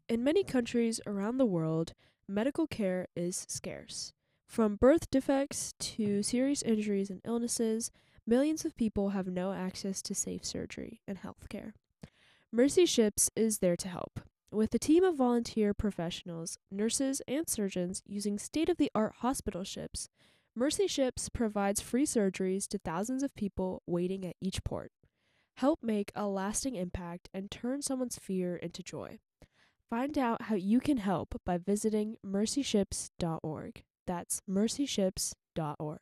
In many countries around the world, medical care is scarce. From birth defects to serious injuries and illnesses, millions of people have no access to safe surgery and health care. Mercy Ships is there to help. With a team of volunteer professionals, nurses, and surgeons using state of the art hospital ships, Mercy Ships provides free surgeries to thousands of people waiting at each port. Help make a lasting impact and turn someone's fear into joy. Find out how you can help by visiting mercyships.org. That's mercyships.org.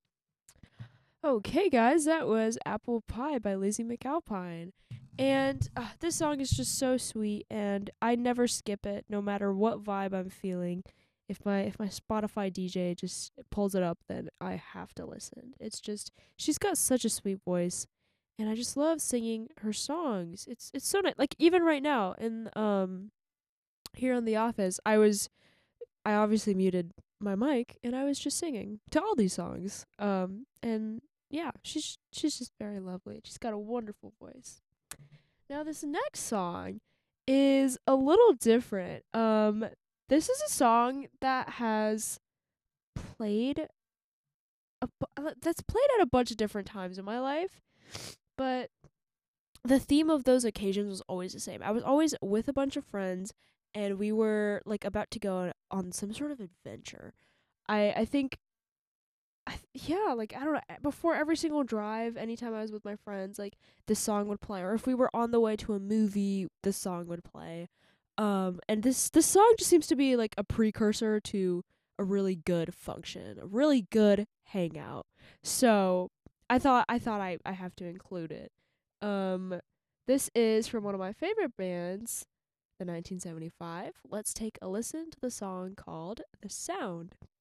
Okay, guys, that was Apple Pie by Lizzie McAlpine. And this song is just so sweet, and I never skip it, no matter what vibe I'm feeling. If my Spotify DJ just pulls it up, then I have to listen. It's just she's got such a sweet voice, and I just love singing her songs. It's so nice. Like even right now in here in the office, I obviously muted my mic and I was just singing to all these songs. And yeah, she's just very lovely. She's got a wonderful voice. Now this next song is a little different. This is a song that has played that's played at a bunch of different times in my life, but the theme of those occasions was always the same. I was always with a bunch of friends and we were like about to go on some sort of adventure. I think yeah, like I don't know, before every single drive, anytime I was with my friends, like this song would play, or if we were on the way to a movie, this song would play. And this song just seems to be like a precursor to a really good function, a really good hangout. So, I have to include it. Um this is from one of my favorite bands, the 1975. Let's take a listen to the song called The Sound.